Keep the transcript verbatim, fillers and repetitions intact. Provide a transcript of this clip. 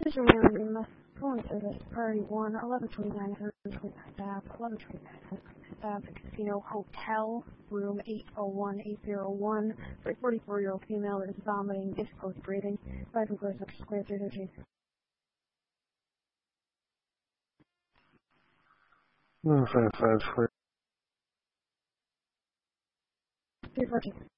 Decision made in the phone service, priority one, eleven twenty-nine, staff, eleven twenty-nine, staff, casino, hotel, room eight oh one, eight oh one, for a forty-four-year-old female that is vomiting, difficult breathing, five floors up square, three thirteen. One five five square. three fourteen.